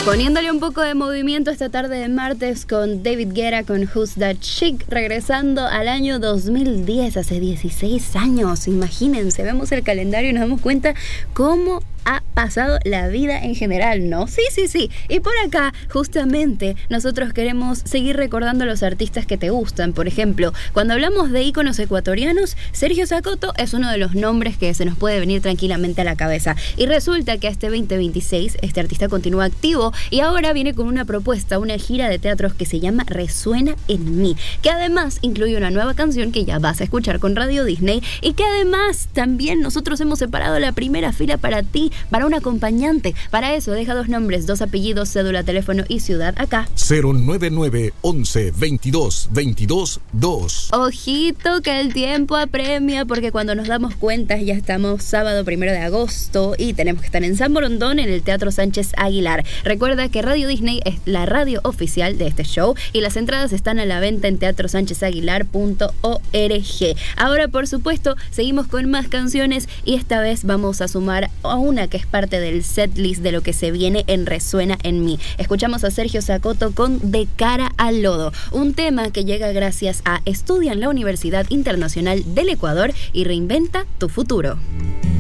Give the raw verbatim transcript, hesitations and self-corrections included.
Poniéndole un poco de movimiento esta tarde de martes con David Guetta, con Who's That Chick, regresando al año dos mil diez, hace dieciséis años. Imagínense, vemos el calendario y nos damos cuenta cómo ha pasado la vida en general, ¿no? Sí, sí, sí. Y por acá, justamente, nosotros queremos seguir recordando a los artistas que te gustan. Por ejemplo, cuando hablamos de íconos ecuatorianos, Sergio Sacoto es uno de los nombres que se nos puede venir tranquilamente a la cabeza. Y resulta que este veinte veintiséis, este artista continúa activo y ahora viene con una propuesta, una gira de teatros que se llama Resuena en mí, que además incluye una nueva canción que ya vas a escuchar con Radio Disney y que además también nosotros hemos separado la primera fila para ti, para un acompañante. Para eso, deja dos nombres, dos apellidos, cédula, teléfono y ciudad acá. cero nueve nueve once veintidós veintidós dos. Ojito que el tiempo apremia, porque cuando nos damos cuenta ya estamos sábado primero de agosto y tenemos que estar en San Borondón, en el Teatro Sánchez Aguilar. Recuerda que Radio Disney es la radio oficial de este show y las entradas están a la venta en teatro sánchez aguilar punto org. Ahora, por supuesto, seguimos con más canciones y esta vez vamos a sumar a una que es parte del setlist de lo que se viene en Resuena en mí. Escuchamos a Sergio Sacoto con De cara al lodo, un tema que llega gracias a Estudia en la Universidad Internacional del Ecuador y reinventa tu futuro.